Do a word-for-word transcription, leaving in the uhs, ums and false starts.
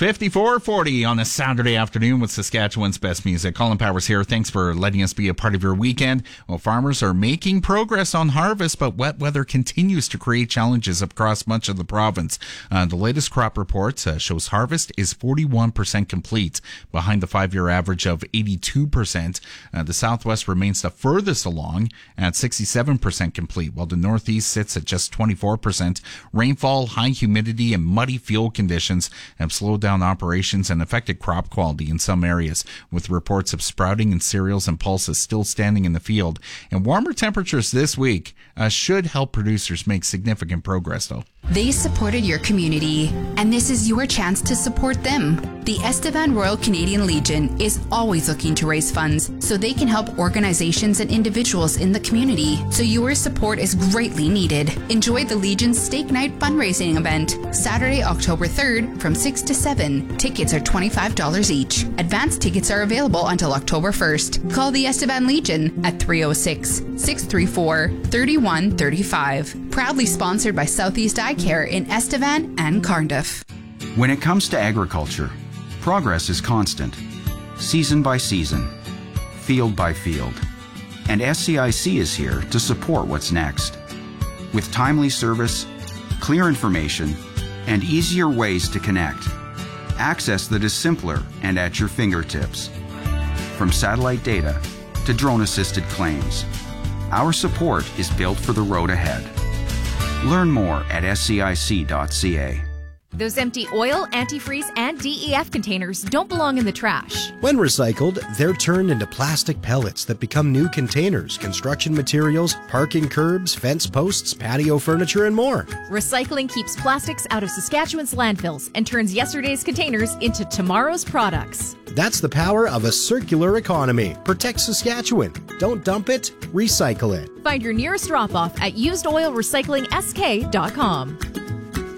fifty-four forty on a Saturday afternoon with Saskatchewan's best music. Colin Powers here. Thanks for letting us be a part of your weekend. Well, farmers are making progress on harvest, but wet weather continues to create challenges across much of the province. Uh, the latest crop report uh, shows harvest is forty-one percent complete, behind the five-year average of eighty-two percent. Uh, the Southwest remains the furthest along at sixty-seven percent complete, while the Northeast sits at just twenty-four percent. Rainfall, high humidity, and muddy field conditions have slowed down operations and affected crop quality in some areas, with reports of sprouting in cereals and pulses still standing in the field. And warmer temperatures this week uh, should help producers make significant progress, though. They supported your community, and this is your chance to support them. The Estevan Royal Canadian Legion is always looking to raise funds so they can help organizations and individuals in the community, so your support is greatly needed. Enjoy the Legion's Steak Night fundraising event, Saturday, October third from six to seven. Tickets are twenty-five dollars each. Advance tickets are available until October first. Call the Estevan Legion at three oh six, six three four, three one three five. Proudly sponsored by Southeast Eye Care in Estevan and Cardiff. When it comes to agriculture, progress is constant, season by season, field by field, and S C I C is here to support what's next. With timely service, clear information, and easier ways to connect, access that is simpler and at your fingertips. From satellite data to drone-assisted claims, our support is built for the road ahead. Learn more at S C I C dot C A. Those empty oil, antifreeze, and D E F containers don't belong in the trash. When recycled, they're turned into plastic pellets that become new containers, construction materials, parking curbs, fence posts, patio furniture, and more. Recycling keeps plastics out of Saskatchewan's landfills and turns yesterday's containers into tomorrow's products. That's the power of a circular economy. Protect Saskatchewan. Don't dump it, recycle it. Find your nearest drop-off at used oil recycling S K dot com.